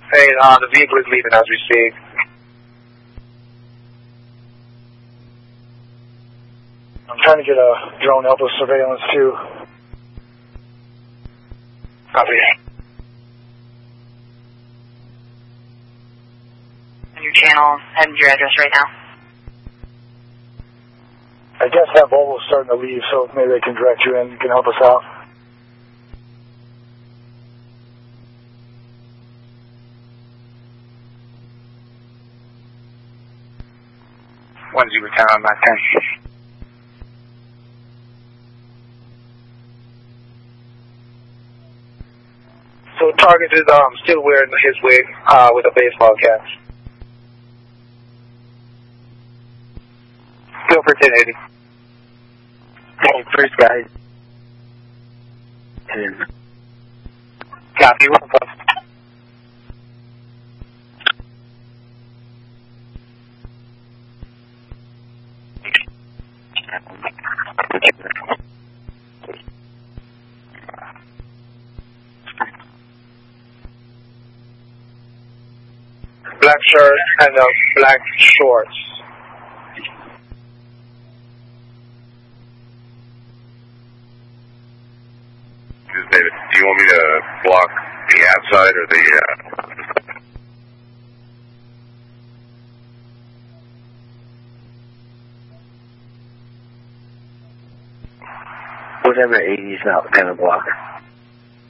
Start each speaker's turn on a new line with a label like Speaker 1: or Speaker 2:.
Speaker 1: Hey, the vehicle is leaving as we speak.
Speaker 2: I'm trying to get a drone help with surveillance too.
Speaker 1: Copy.
Speaker 3: On your channel and your address right now.
Speaker 2: I guess that Volvo's starting to leave, so maybe they can direct you in. You can help us out.
Speaker 1: When did you return on that 10? So target is still wearing his wig with a baseball cap. Still for 1080. Hey, first guy. Copy. Black shirt and black shorts.
Speaker 4: David, do you want me to block the outside or the
Speaker 5: whatever 80's not gonna block.